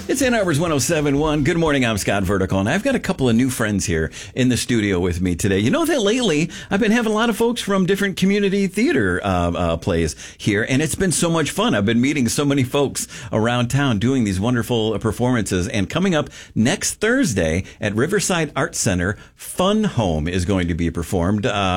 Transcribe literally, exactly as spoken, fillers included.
It's Ann Arbor's one oh seven point one. Good morning, I'm Scott Vertical, and I've got a couple of new friends here in the studio with me today. You know that lately I've been having a lot of folks from different community theater uh, uh, plays here, and it's been so much fun. I've been meeting so many folks around town doing these wonderful performances, and coming up next Thursday at Riverside Arts Center, Fun Home is going to be performed. Uh,